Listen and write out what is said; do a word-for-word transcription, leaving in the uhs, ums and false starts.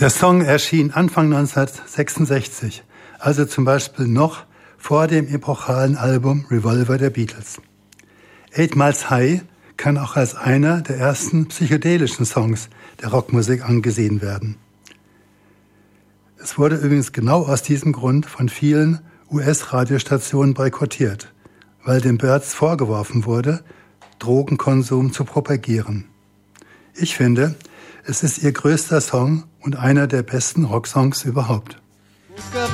Der Song erschien Anfang neunzehnhundertsechsundsechzig, also zum Beispiel noch vor dem epochalen Album Revolver der Beatles. Eight Miles High kann auch als einer der ersten psychedelischen Songs der Rockmusik angesehen werden. Es wurde übrigens genau aus diesem Grund von vielen U S-Radiostationen boykottiert, weil den Byrds vorgeworfen wurde, Drogenkonsum zu propagieren. Ich finde, es ist ihr größter Song und einer der besten Rocksongs überhaupt.